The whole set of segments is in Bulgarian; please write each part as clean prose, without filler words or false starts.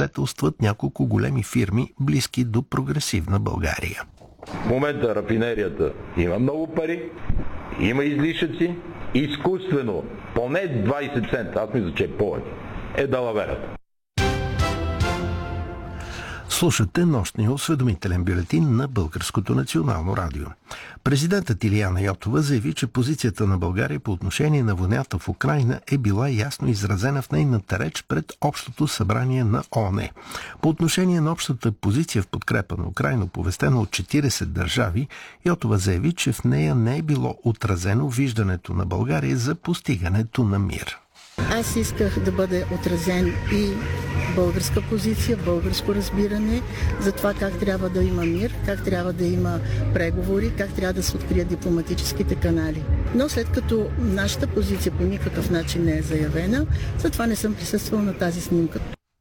облагодетелстват няколко големи фирми, близки до прогресивна България. В момента рафинерията има много пари, има излишъци, изкуствено, поне 20 цента, аз мисля, че е повече, е далаверата. Слушате нощния осведомителен бюлетин на Българското национално радио. Президентът Илияна Йотова заяви, че позицията на България по отношение на войната в Украйна е била ясно изразена в нейната реч пред Общото събрание на ООН. По отношение на общата позиция в подкрепа на Украйна, повестена от 40 държави, Йотова заяви, че в нея не е било отразено виждането на България за постигането на мир. Аз исках да бъде отразен и българска позиция, българско разбиране за това как трябва да има мир, как трябва да има преговори, как трябва да се открият дипломатическите канали. Но след като нашата позиция по никакъв начин не е заявена, затова не съм присъствала на тази снимка.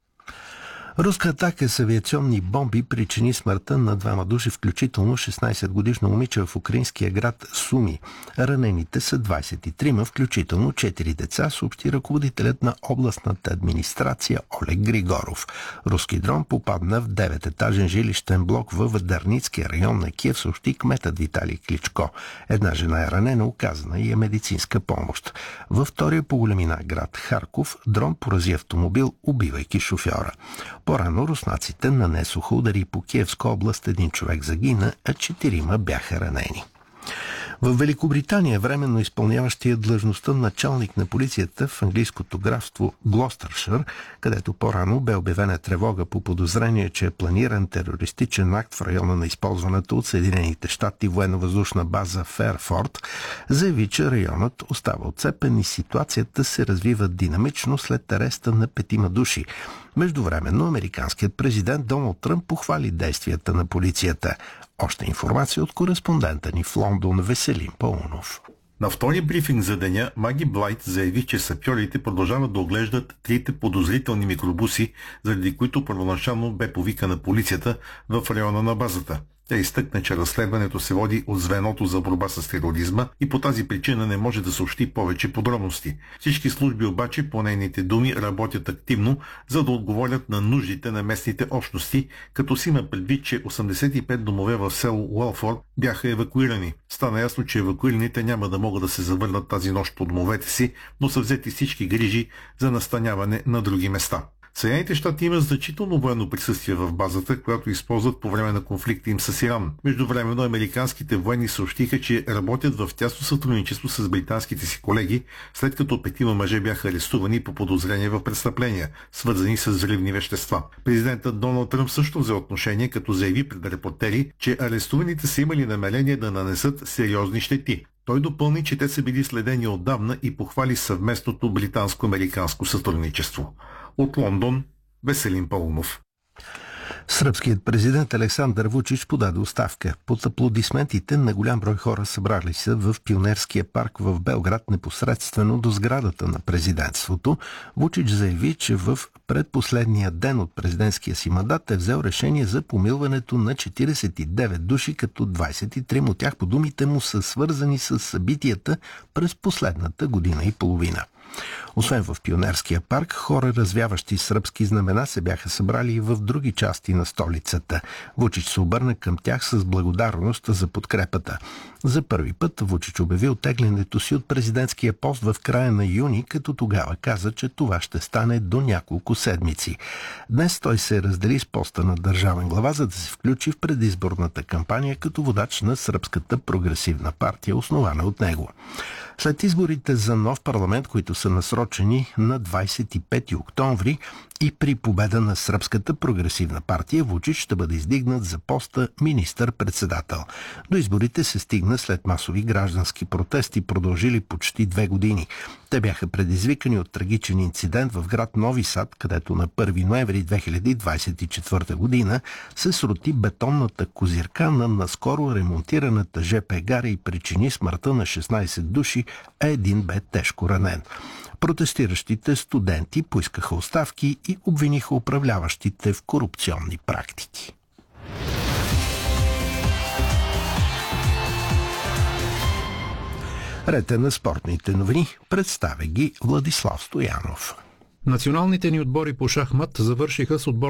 Руска атака с авиационни бомби причини смъртта на 2 души, включително 16-годишно момиче в украинския град Суми. Ранените са 23, включително 4 деца, съобщи ръководителят на областната администрация Олег Григоров. Руски дрон попадна в 9-етажен жилищен блок във Дарницкия район на Киев, съобщи кметът Виталий Кличко. Една жена е ранена, оказана и е медицинска помощ. Във втория по големина град Харков дрон порази автомобил, убивайки шофьора. По-рано руснаците нанесоха удари по Киевска област, 1 човек загина, а 4 бяха ранени. В Великобритания временно изпълняващия длъжността началник на полицията в английското графство Глостършир, където по-рано бе обявена тревога по подозрение, че е планиран терористичен акт в района на използваната от Съединените щати военновъздушна база Ферфорд, заяви, че районът остава отцепен и ситуацията се развива динамично след ареста на 5 души. Междувременно американският президент Доналд Тръмп похвали действията на полицията. Още информация от кореспондента ни в Лондон Веселин Паунов. На втори брифинг за деня Маги Блайт заяви, че сапьорите продължават да оглеждат 3 подозрителни микробуси, заради които първоначално бе повикана полицията в района на базата. Тя изтъкна, че разследването се води от звеното за борба с тероризма и по тази причина не може да съобщи повече подробности. Всички служби обаче, по нейните думи, работят активно, за да отговорят на нуждите на местните общности, като си има предвид, че 85 домове в село Уелфорд бяха евакуирани. Стана ясно, че евакуираните няма да могат да се завърнат тази нощ по домовете си, но са взети всички грижи за настаняване на други места. Съединените щати имат значително военно присъствие в базата, която използват по време на конфликта им с Иран. Междувременно американските военни съобщиха, че работят в тясно сътрудничество с британските си колеги, след като 5 мъже бяха арестувани по подозрение в престъпления, свързани с взривни вещества. Президентът Доналд Тръмп също взе отношение, като заяви пред репортери, че арестуваните са имали намерение да нанесат сериозни щети. Той допълни, че те са били следени отдавна и похвали съвместното британско-американско сътрудничество. От Лондон, Веселин Паунов. Сръбският президент Александър Вучич подаде оставка. Под аплодисментите на голям брой хора събрали се в Пионерския парк в Белград, непосредствено до сградата на президентството. Вучич заяви, че в предпоследния ден от президентския си мандат е взел решение за помилването на 49 души, като 23 от тях по думите му са свързани с събитията през последната година и половина. Освен в Пионерския парк, хора, развяващи сръбски знамена, се бяха събрали и в други части на столицата. Вучич се обърна към тях с благодарност за подкрепата. За първи път Вучич обяви оттеглянето си от президентския пост в края на юни, като тогава каза, че това ще стане до няколко седмици. Днес той се раздели с поста на държавен глава, за да се включи в предизборната кампания като водач на Сръбската прогресивна партия, основана от него. След изборите за нов парламент, които са насрочени на 25 октомври и при победа на Сръбската прогресивна партия, Вучич ще бъде издигнат за поста министър-председател. До изборите се стигна след масови граждански протести, продължили почти 2 години. Те бяха предизвикани от трагичен инцидент в град Нови Сад, където на 1 ноември 2024 година се срути бетонната козирка на наскоро ремонтираната ЖП гара и причини смъртта на 16 души, а 1 бе тежко ранен. Протестиращите студенти поискаха оставки и обвиниха управляващите в корупционни практики. Ред е на спортните новини. Представя ги Владислав Стоянов. Националните ни отбори по шахмат завършиха с отбор